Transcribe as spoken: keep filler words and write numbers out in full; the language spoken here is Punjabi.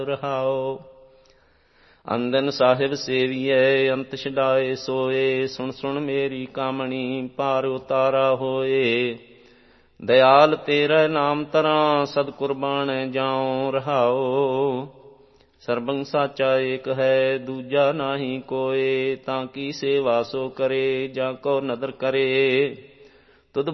ਰਹਾਓ। ਅੰਦਨ ਸਾਹਿਬ ਸੇਵੀਐ ਅੰਤ ਛਡਾਏ ਸੋਏ। ਸੁਣ ਸੁਣ ਮੇਰੀ ਕਾਮਣੀ ਪਾਰ ਉਤਾਰਾ ਹੋਏ। ਦਇਆਲ ਤੇਰਾ ਨਾਮ ਤਰਾਂ ਸਦ ਕੁਰਬਾਨੈ ਜਾਉ ਰਹਾਓ। ਸਰਬੰ ਸਾਚਾ ਏਕ ਹੈ ਦੂਜਾ ਨਾਹੀ ਕੋਇ। ਤਾਂ ਕੀ ਸੇਵਾ ਸੋ ਕਰੇ ਜਾਂ ਕੋ ਨਦਰ ਕਰੇ।